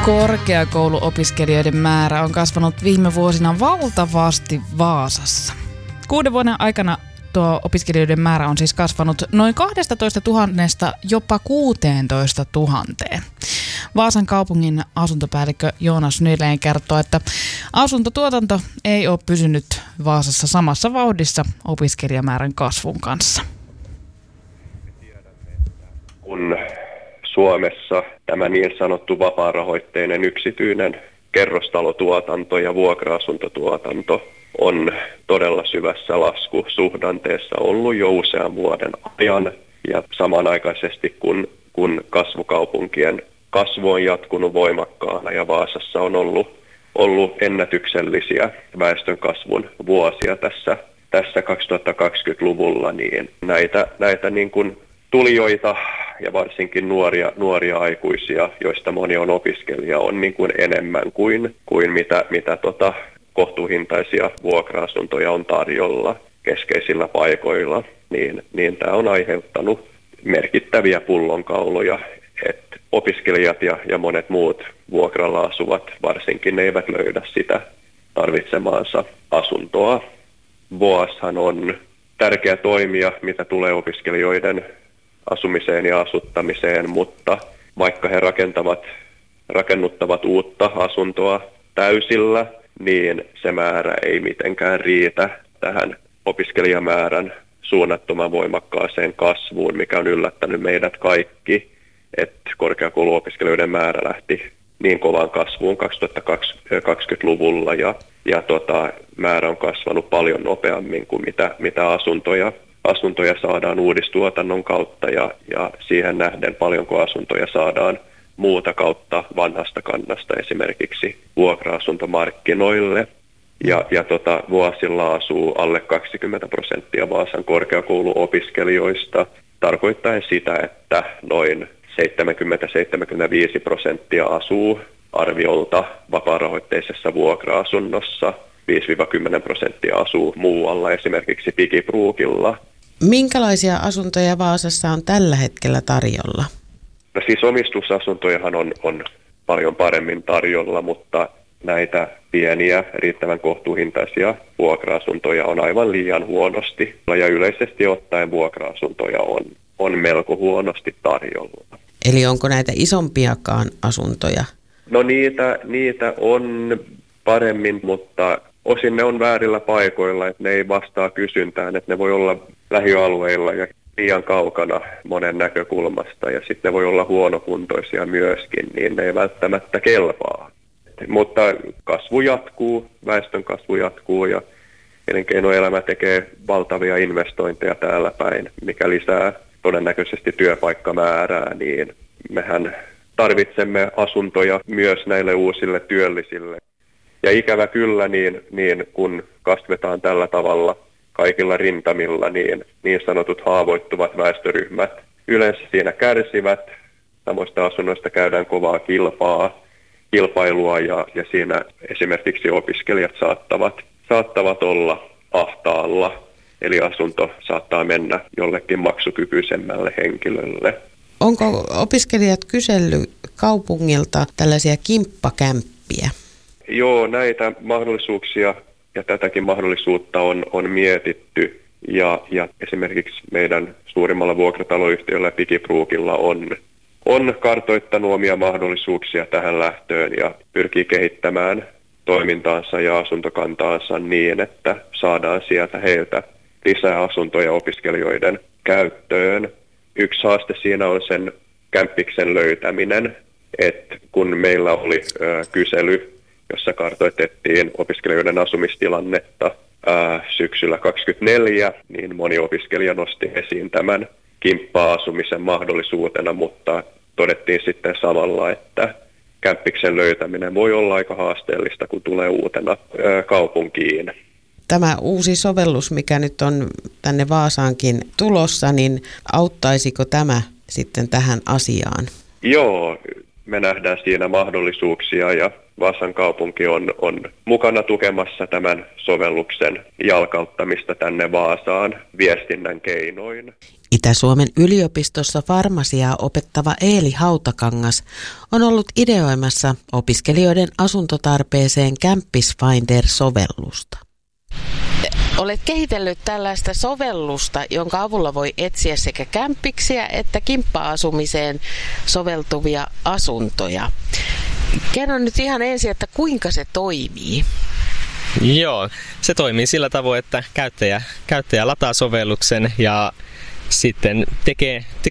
Korkeakouluopiskelijoiden määrä on kasvanut viime vuosina valtavasti Vaasassa. 6 vuoden aikana tuo opiskelijoiden määrä on siis kasvanut noin 12 000 jopa 16 000. Vaasan kaupungin asuntopäällikkö Joonas Nylén kertoo, että asuntotuotanto ei ole pysynyt Vaasassa samassa vauhdissa opiskelijamäärän kasvun kanssa. Kun Suomessa tämä niin sanottu vapaarahoitteinen yksityinen kerrostalotuotanto ja vuokra-asuntotuotanto on todella syvässä laskusuhdanteessa ollut jo usean vuoden ajan. Ja samanaikaisesti kun kasvukaupunkien kasvu on jatkunut voimakkaana ja Vaasassa on ollut ennätyksellisiä väestönkasvun vuosia tässä 2020-luvulla, niin näitä niin kuin tulijoita ja varsinkin nuoria aikuisia, joista moni on opiskelija, on niin kuin enemmän kuin mitä kohtuuhintaisia vuokra-asuntoja on tarjolla keskeisillä paikoilla, niin tämä on aiheuttanut merkittäviä pullonkauloja, että opiskelijat ja monet muut vuokralla asuvat varsinkin ne eivät löydä sitä tarvitsemaansa asuntoa. VOAShan on tärkeä toimija, mitä tulee opiskelijoiden asumiseen ja asuttamiseen, mutta vaikka he rakennuttavat uutta asuntoa täysillä, niin se määrä ei mitenkään riitä tähän opiskelijamäärän suunnattoman voimakkaaseen kasvuun, mikä on yllättänyt meidät kaikki, että korkeakouluopiskelijoiden määrä lähti niin kovaan kasvuun 2020-luvulla ja määrä on kasvanut paljon nopeammin kuin mitä asuntoja saadaan uudistuotannon kautta ja siihen nähden paljonko asuntoja saadaan muuta kautta vanhasta kannasta esimerkiksi vuokra-asuntomarkkinoille. Ja vuosilla asuu alle 20% Vaasan korkeakouluopiskelijoista, tarkoittaen sitä, että noin 70-75% asuu arviolta vapaarahoitteisessa vuokra-asunnossa, 5-10% asuu muualla, esimerkiksi Pikipruukilla. Minkälaisia asuntoja Vaasassa on tällä hetkellä tarjolla? No siis omistusasuntojahan on paljon paremmin tarjolla, mutta näitä pieniä, riittävän kohtuuhintaisia vuokra-asuntoja on aivan liian huonosti. Ja yleisesti ottaen vuokra-asuntoja on melko huonosti tarjolla. Eli onko näitä isompiakaan asuntoja? No niitä on paremmin, mutta osin ne on väärillä paikoilla, että ne ei vastaa kysyntään, että ne voi olla lähialueilla ja liian kaukana monen näkökulmasta ja sitten ne voi olla huonokuntoisia myöskin, niin ne ei välttämättä kelpaa. Mutta kasvu jatkuu, väestön kasvu jatkuu ja elinkeinoelämä tekee valtavia investointeja täällä päin, mikä lisää todennäköisesti työpaikkamäärää, niin mehän tarvitsemme asuntoja myös näille uusille työllisille. Ja ikävä kyllä, niin kun kasvetaan tällä tavalla kaikilla rintamilla, niin sanotut haavoittuvat väestöryhmät yleensä siinä kärsivät. Samoista asunnoista käydään kovaa kilpailua ja siinä esimerkiksi opiskelijat saattavat olla ahtaalla, eli asunto saattaa mennä jollekin maksukykyisemmälle henkilölle. Onko opiskelijat kysellyt kaupungilta tällaisia kimppakämppiä? Joo, näitä mahdollisuuksia ja tätäkin mahdollisuutta on mietitty ja esimerkiksi meidän suurimmalla vuokrataloyhtiöllä Pikipruukilla on kartoittanut omia mahdollisuuksia tähän lähtöön ja pyrkii kehittämään toimintaansa ja asuntokantaansa niin, että saadaan sieltä heiltä lisää asuntoja opiskelijoiden käyttöön. Yksi haaste siinä on sen kämppiksen löytäminen, että kun meillä oli kysely, jossa kartoitettiin opiskelijoiden asumistilannetta syksyllä 2024, niin moni opiskelija nosti esiin tämän kimppa-asumisen mahdollisuutena, mutta todettiin sitten samalla, että kämppiksen löytäminen voi olla aika haasteellista, kun tulee uutena kaupunkiin. Tämä uusi sovellus, mikä nyt on tänne Vaasaankin tulossa, niin auttaisiko tämä sitten tähän asiaan? Joo, me nähdään siinä mahdollisuuksia ja Vaasan kaupunki on mukana tukemassa tämän sovelluksen jalkauttamista tänne Vaasaan viestinnän keinoin. Itä-Suomen yliopistossa farmasiaa opettava Eeli Hautakangas on ollut ideoimassa opiskelijoiden asuntotarpeeseen Campus Finder-sovellusta. Olet kehitellyt tällaista sovellusta, jonka avulla voi etsiä sekä kämppiksiä että kimppa-asumiseen soveltuvia asuntoja. Kerro nyt ihan ensin, että kuinka se toimii. Joo, se toimii sillä tavoin, että käyttäjä lataa sovelluksen ja sitten tekee